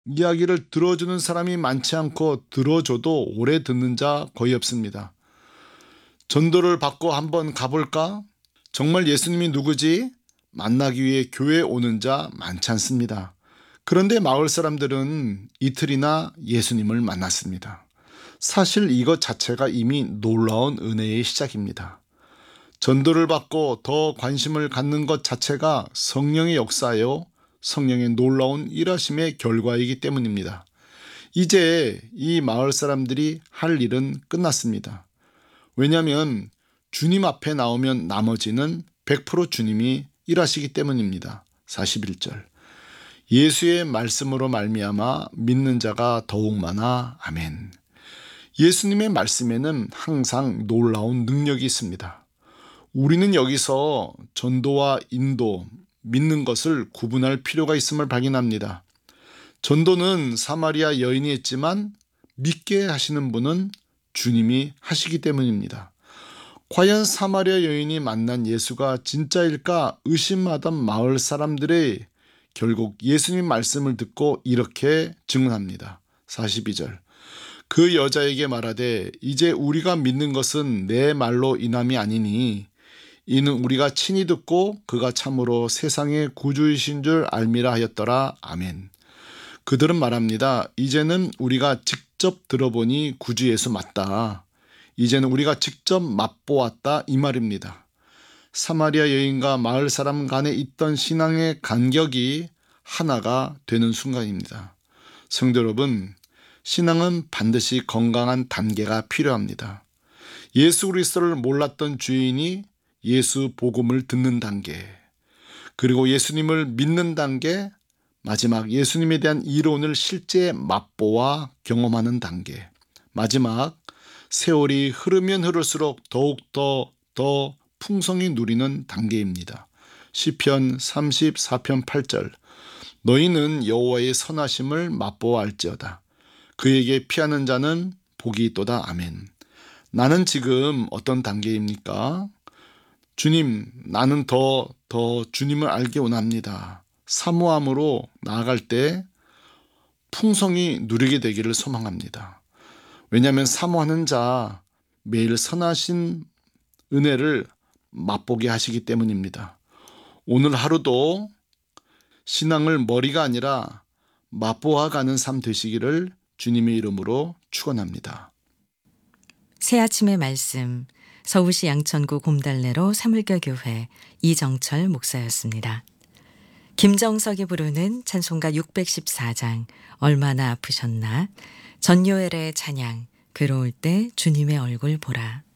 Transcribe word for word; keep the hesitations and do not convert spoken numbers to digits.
이야기를 들어주는 사람이 많지 않고 들어줘도 오래 듣는 자 거의 없습니다. 전도를 받고 한번 가볼까? 정말 예수님이 누구지? 만나기 위해 교회에 오는 자 많지 않습니다. 그런데 마을 사람들은 이틀이나 예수님을 만났습니다. 사실 이것 자체가 이미 놀라운 은혜의 시작입니다. 전도를 받고 더 관심을 갖는 것 자체가 성령의 역사요, 성령의 놀라운 일하심의 결과이기 때문입니다. 이제 이 마을 사람들이 할 일은 끝났습니다. 왜냐하면 주님 앞에 나오면 나머지는 백 퍼센트 주님이 일하시기 때문입니다. 사십일 절. 예수의 말씀으로 말미암아 믿는 자가 더욱 많아. 아멘. 예수님의 말씀에는 항상 놀라운 능력이 있습니다. 우리는 여기서 전도와 인도, 믿는 것을 구분할 필요가 있음을 발견합니다. 전도는 사마리아 여인이 했지만 믿게 하시는 분은 주님이 하시기 때문입니다. 과연 사마리아 여인이 만난 예수가 진짜일까 의심하던 마을 사람들의 결국 예수님 말씀을 듣고 이렇게 증언합니다. 사십이 절. 그 여자에게 말하되 이제 우리가 믿는 것은 내 말로 인함이 아니니 이는 우리가 친히 듣고 그가 참으로 세상의 구주이신 줄 알미라 하였더라. 아멘. 그들은 말합니다. 이제는 우리가 직접 들어보니 구주 예수 맞다. 이제는 우리가 직접 맛보았다 이 말입니다. 사마리아 여인과 마을 사람 간에 있던 신앙의 간격이 하나가 되는 순간입니다. 성도 여러분, 신앙은 반드시 건강한 단계가 필요합니다. 예수 그리스도를 몰랐던 주인이 예수 복음을 듣는 단계, 그리고 예수님을 믿는 단계, 마지막 예수님에 대한 이론을 실제 맛보아 경험하는 단계, 마지막 세월이 흐르면 흐를수록 더욱더 더 풍성히 누리는 단계입니다. 시편 삼십사 편 팔 절. 너희는 여호와의 선하심을 맛보아 알지어다. 그에게 피하는 자는 복이 있도다. 아멘. 나는 지금 어떤 단계입니까? 주님, 나는 더, 더 주님을 알기 원합니다. 사모함으로 나아갈 때 풍성히 누리게 되기를 소망합니다. 왜냐하면 사모하는 자 매일 선하신 은혜를 맛보게 하시기 때문입니다. 오늘 하루도 신앙을 머리가 아니라 맛보아 가는 삶 되시기를 주님의 이름으로 축원합니다. 새아침의 말씀, 서울시 양천구 곰달래로 사물교교회 이정철 목사였습니다. 김정석이 부르는 찬송가 육백십사 장 얼마나 아프셨나, 전요엘의 찬양 그로울 때 주님의 얼굴 보라.